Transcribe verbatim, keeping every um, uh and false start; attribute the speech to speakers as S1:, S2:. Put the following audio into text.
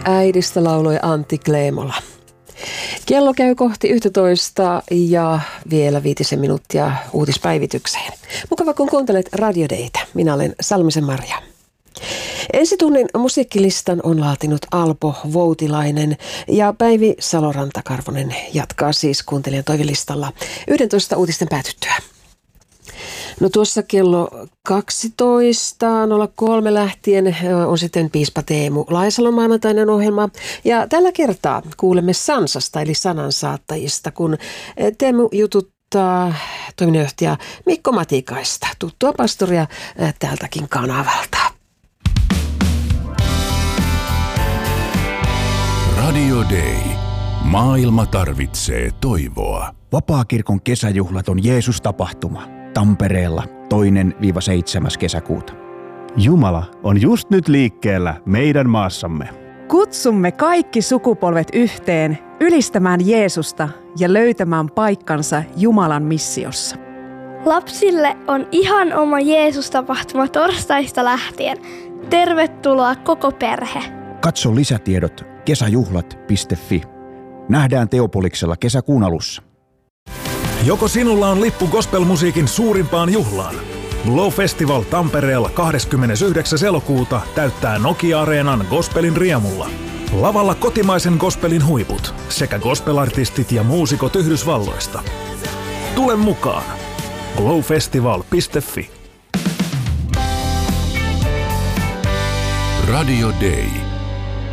S1: äidistä lauloi Antti Kleemola. Kello käy kohti yksitoista ja vielä viitisen minuuttia uutispäivitykseen. Mukava kun kuuntelet Radio Daytä. Minä olen Salmisen Marja. Ensi tunnin musiikkilistan on laatinut Alpo Voutilainen ja Päivi Saloranta-Karvonen jatkaa siis kuuntelijan toivelistalla yksitoista uutisten päätyttyä. No tuossa kello kaksitoista nolla kolme lähtien on sitten piispa Teemu Laisalon maanantainen ohjelma. Ja tällä kertaa kuulemme Sansasta eli sanansaattajista, kun Teemu jututtaa toiminnanjohtaja Mikko Matikaista, tuttua pastoria täältäkin kanavalta.
S2: Radio Day. Maailma tarvitsee toivoa.
S3: Vapaakirkon kesäjuhlat on Jeesus-tapahtuma Tampereella toinen seitsemäs kesäkuuta.
S4: Jumala on just nyt liikkeellä meidän maassamme.
S5: Kutsumme kaikki sukupolvet yhteen ylistämään Jeesusta ja löytämään paikkansa Jumalan missiossa.
S6: Lapsille on ihan oma Jeesus-tapahtuma torstaista lähtien. Tervetuloa koko perhe.
S3: Katso lisätiedot kesäjuhlat piste fi. Nähdään Teopoliksella kesäkuun alussa.
S7: Joko sinulla on lippu gospelmusiikin suurimpaan juhlaan? Glow Festival Tampereella kahdeskymmenesyhdeksäs elokuuta täyttää Nokia-areenan gospelin riemulla. Lavalla kotimaisen gospelin huiput sekä gospelartistit ja muusikot Yhdysvalloista. Tule mukaan! glow festival piste fi.
S2: Radio Day.